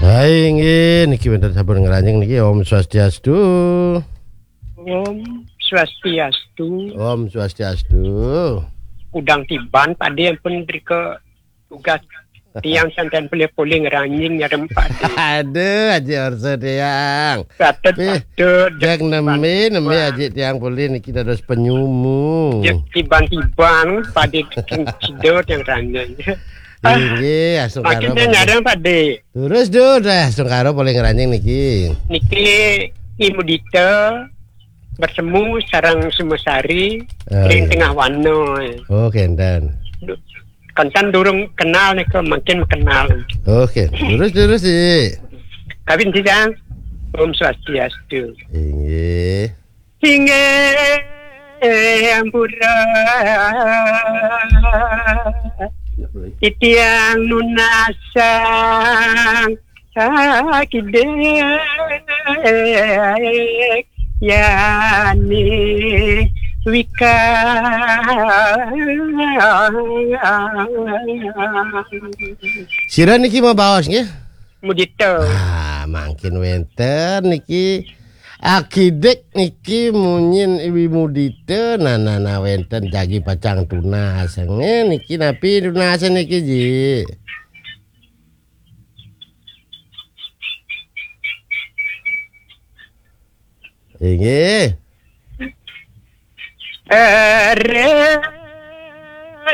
Hai nggih niki wonten sampun ngranjing niki Om Swastiastu. Om Swastiastu. Om Swastiastu. Udang tiban Pakde yang pun beri ke tugas tiang santan boleh ngeranjing nyarem Pakde. Aduh aji orso tiang. Patut Jak nemi aji tiang boleh niki dados penyumu. Tiban Pakde cidot yang ranjing. Inggih, asung karo. Makin nyarem Pakde. Terus asung karo boleh ngeranjing niki. Niki Ibu Dita bersemu sarang Sumasari ring tengah wano. Oh, kenten. Kantan durung kenal nih makin kenal. Oke, terus sih. Kawin tidak Om Swastiastu. Inggih. Hingga ampura itiang nunasang sakidek yani wika Sira niki mau baos nggih? Mudito. Mangkin wenten niki akidek niki munyin iwi mudite nana wenten jagi pacang tunas niki napi tunas niki ji. Inggih.